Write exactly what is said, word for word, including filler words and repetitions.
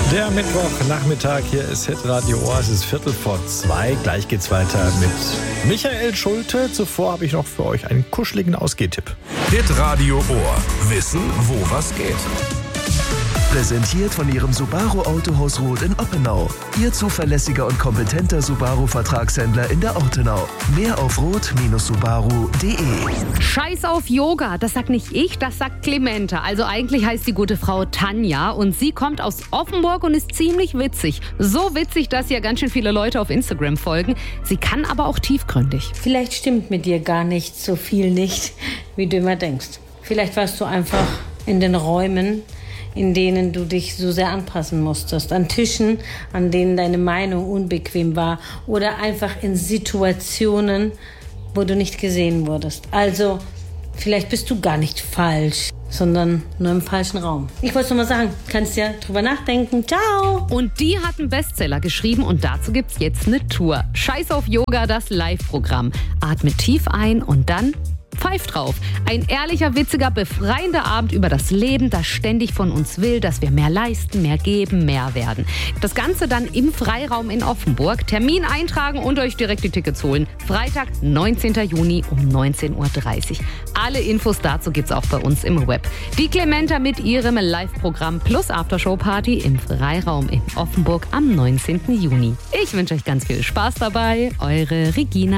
Der Mittwochnachmittag, hier ist Hitradio Ohr, es ist Viertel vor zwei. Gleich geht's weiter mit Michael Schulte. Zuvor habe ich noch für euch einen kuscheligen Ausgehtipp. Hitradio Ohr. Wissen, wo was geht. Präsentiert von Ihrem Subaru Autohaus Roth in Oppenau. Ihr zuverlässiger und kompetenter Subaru-Vertragshändler in der Ortenau. Mehr auf roth Subaru punkt de. Scheiß auf Yoga, das sagt nicht ich, das sagt Clementa. Also eigentlich heißt die gute Frau Tanja und sie kommt aus Offenburg und ist ziemlich witzig. So witzig, dass ihr ganz schön viele Leute auf Instagram folgen. Sie kann aber auch tiefgründig. Vielleicht stimmt mit dir gar nicht so viel nicht, wie du immer denkst. Vielleicht warst du einfach in den Räumen, in denen du dich so sehr anpassen musstest. An Tischen, an denen deine Meinung unbequem war. Oder einfach in Situationen, wo du nicht gesehen wurdest. Also, vielleicht bist du gar nicht falsch, sondern nur im falschen Raum. Ich wollte nur mal sagen, kannst ja drüber nachdenken. Ciao! Und die hat einen Bestseller geschrieben und dazu gibt's jetzt eine Tour. Scheiß auf Yoga, das Live-Programm. Atme tief ein und dann pfeift drauf. Ein ehrlicher, witziger, befreiender Abend über das Leben, das ständig von uns will, dass wir mehr leisten, mehr geben, mehr werden. Das Ganze dann im Freiraum in Offenburg. Termin eintragen und euch direkt die Tickets holen. Freitag, neunzehnten Juni um neunzehn Uhr dreißig. Alle Infos dazu gibt's auch bei uns im Web. Die Clementa mit ihrem Live-Programm plus Aftershow-Party im Freiraum in Offenburg am neunzehnten Juni. Ich wünsche euch ganz viel Spaß dabei. Eure Regina.